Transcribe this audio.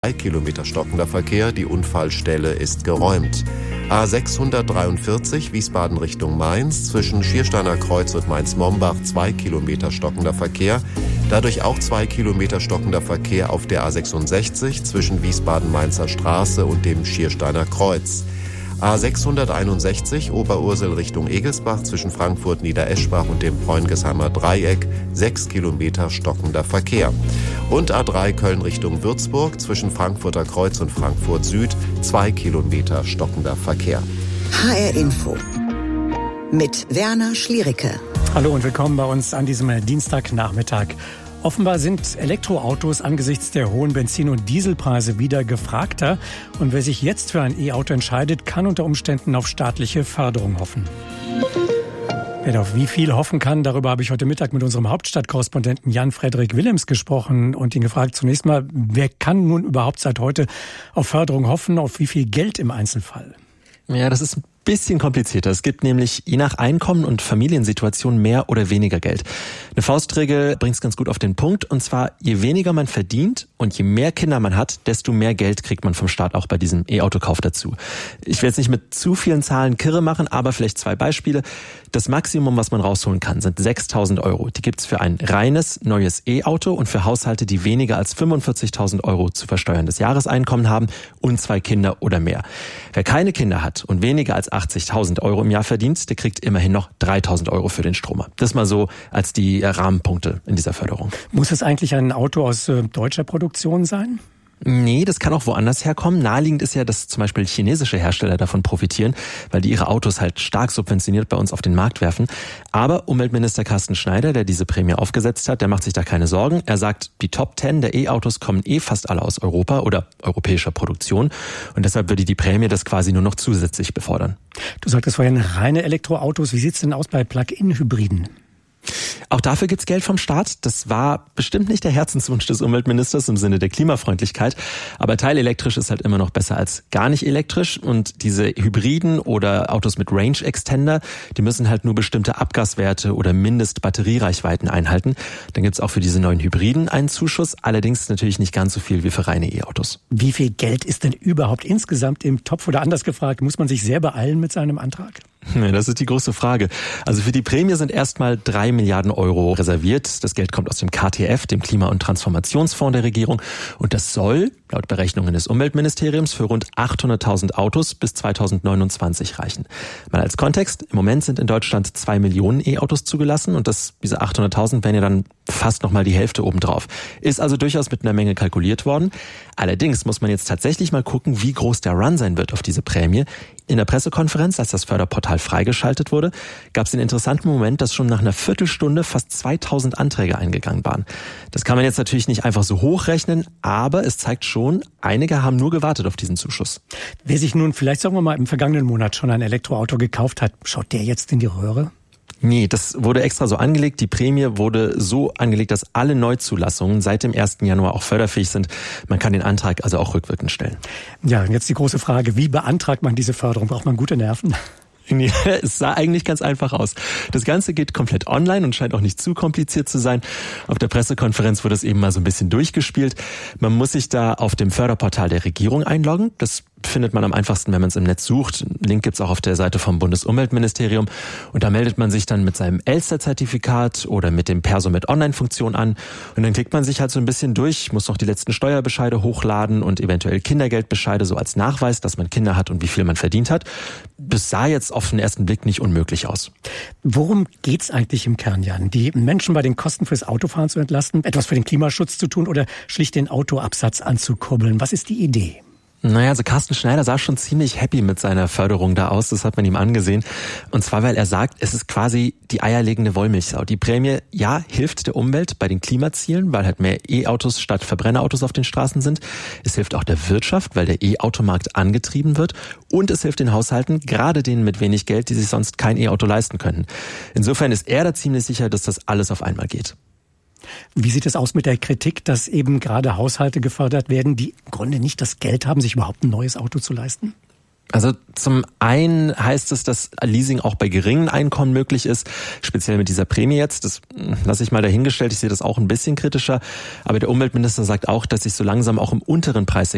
3 Kilometer stockender Verkehr, die Unfallstelle ist geräumt. A643 Wiesbaden Richtung Mainz, zwischen Schiersteiner Kreuz und Mainz-Mombach 2 Kilometer stockender Verkehr, dadurch auch 2 Kilometer stockender Verkehr auf der A66 zwischen Wiesbaden-Mainzer Straße und dem Schiersteiner Kreuz. A661 Oberursel Richtung Egelsbach zwischen Frankfurt-Niedereschbach und dem Preungesheimer Dreieck 6 Kilometer stockender Verkehr. Und A3 Köln Richtung Würzburg zwischen Frankfurter Kreuz und Frankfurt Süd 2 Kilometer stockender Verkehr. HR Info mit Werner Schliericke. Hallo und willkommen bei uns an diesem Dienstagnachmittag. Offenbar sind Elektroautos angesichts der hohen Benzin- und Dieselpreise wieder gefragter. Und wer sich jetzt für ein E-Auto entscheidet, kann unter Umständen auf staatliche Förderung hoffen. Wer auf wie viel hoffen kann, darüber habe ich heute Mittag mit unserem Hauptstadtkorrespondenten Jan-Frederik Willems gesprochen und ihn gefragt, zunächst mal, wer kann nun überhaupt seit heute auf Förderung hoffen, auf wie viel Geld im Einzelfall? Ja, das ist ein bisschen komplizierter. Es gibt nämlich je nach Einkommen und Familiensituation mehr oder weniger Geld. Eine Faustregel bringt es ganz gut auf den Punkt. Und zwar, je weniger man verdient und je mehr Kinder man hat, desto mehr Geld kriegt man vom Staat auch bei diesem E-Auto-Kauf dazu. Ich will jetzt nicht mit zu vielen Zahlen kirre machen, aber vielleicht 2 Beispiele. Das Maximum, was man rausholen kann, sind 6.000 €. Die gibt's für ein reines, neues E-Auto und für Haushalte, die weniger als 45.000 € zu versteuerndes Jahreseinkommen haben und 2 Kinder oder mehr. Wer keine Kinder hat und weniger als 80.000 € im Jahr verdient, der kriegt immerhin noch 3.000 € für den Stromer. Das mal so als die Rahmenpunkte in dieser Förderung. Muss es eigentlich ein Auto aus deutscher Produktion sein? Nee, das kann auch woanders herkommen. Naheliegend ist ja, dass zum Beispiel chinesische Hersteller davon profitieren, weil die ihre Autos halt stark subventioniert bei uns auf den Markt werfen. Aber Umweltminister Carsten Schneider, der diese Prämie aufgesetzt hat, der macht sich da keine Sorgen. Er sagt, die Top 10 der E-Autos kommen fast alle aus Europa oder europäischer Produktion. Und deshalb würde die Prämie das quasi nur noch zusätzlich befördern. Du sagtest vorhin reine Elektroautos. Wie sieht's denn aus bei Plug-in-Hybriden? Auch dafür gibt's Geld vom Staat. Das war bestimmt nicht der Herzenswunsch des Umweltministers im Sinne der Klimafreundlichkeit. Aber teilelektrisch ist halt immer noch besser als gar nicht elektrisch. Und diese Hybriden oder Autos mit Range Extender, die müssen halt nur bestimmte Abgaswerte oder Mindestbatteriereichweiten einhalten. Dann gibt's auch für diese neuen Hybriden einen Zuschuss. Allerdings natürlich nicht ganz so viel wie für reine E-Autos. Wie viel Geld ist denn überhaupt insgesamt im Topf? Oder anders gefragt, muss man sich sehr beeilen mit seinem Antrag? Ja, das ist die große Frage. Also für die Prämie sind erstmal 3 Milliarden € reserviert. Das Geld kommt aus dem KTF, dem Klima- und Transformationsfonds der Regierung. Und das soll, laut Berechnungen des Umweltministeriums, für rund 800.000 Autos bis 2029 reichen. Mal als Kontext, im Moment sind in Deutschland 2 Millionen E-Autos zugelassen und diese 800.000 wären ja dann fast nochmal die Hälfte obendrauf. Ist also durchaus mit einer Menge kalkuliert worden. Allerdings muss man jetzt tatsächlich mal gucken, wie groß der Run sein wird auf diese Prämie. In der Pressekonferenz, als das Förderportal freigeschaltet wurde, gab es den interessanten Moment, dass schon nach einer Viertelstunde fast 2000 Anträge eingegangen waren. Das kann man jetzt natürlich nicht einfach so hochrechnen, aber es zeigt schon, einige haben nur gewartet auf diesen Zuschuss. Wer sich nun vielleicht, sagen wir mal, im vergangenen Monat schon ein Elektroauto gekauft hat, schaut der jetzt in die Röhre? Nee, das wurde extra so angelegt. Die Prämie wurde so angelegt, dass alle Neuzulassungen seit dem 1. Januar auch förderfähig sind. Man kann den Antrag also auch rückwirkend stellen. Ja, und jetzt die große Frage, wie beantragt man diese Förderung? Braucht man gute Nerven? Nee, es sah eigentlich ganz einfach aus. Das Ganze geht komplett online und scheint auch nicht zu kompliziert zu sein. Auf der Pressekonferenz wurde es eben mal so ein bisschen durchgespielt. Man muss sich da auf dem Förderportal der Regierung einloggen. Das findet man am einfachsten, wenn man es im Netz sucht. Link gibt's auch auf der Seite vom Bundesumweltministerium. Und da meldet man sich dann mit seinem Elster-Zertifikat oder mit dem Perso-mit-Online-Funktion an. Und dann klickt man sich halt so ein bisschen durch, muss noch die letzten Steuerbescheide hochladen und eventuell Kindergeldbescheide so als Nachweis, dass man Kinder hat und wie viel man verdient hat. Das sah jetzt auf den ersten Blick nicht unmöglich aus. Worum geht's eigentlich im Kern, Jan? Die Menschen bei den Kosten fürs Autofahren zu entlasten, etwas für den Klimaschutz zu tun oder schlicht den Autoabsatz anzukurbeln? Was ist die Idee? Naja, also Carsten Schneider sah schon ziemlich happy mit seiner Förderung da aus, das hat man ihm angesehen. Und zwar, weil er sagt, es ist quasi die eierlegende Wollmilchsau. Die Prämie, ja, hilft der Umwelt bei den Klimazielen, weil halt mehr E-Autos statt Verbrennerautos auf den Straßen sind. Es hilft auch der Wirtschaft, weil der E-Automarkt angetrieben wird. Und es hilft den Haushalten, gerade denen mit wenig Geld, die sich sonst kein E-Auto leisten können. Insofern ist er da ziemlich sicher, dass das alles auf einmal geht. Wie sieht es aus mit der Kritik, dass eben gerade Haushalte gefördert werden, die im Grunde nicht das Geld haben, sich überhaupt ein neues Auto zu leisten? Also zum einen heißt es, dass Leasing auch bei geringen Einkommen möglich ist, speziell mit dieser Prämie jetzt. Das lasse ich mal dahingestellt, ich sehe das auch ein bisschen kritischer. Aber der Umweltminister sagt auch, dass sich so langsam auch im unteren Preissegment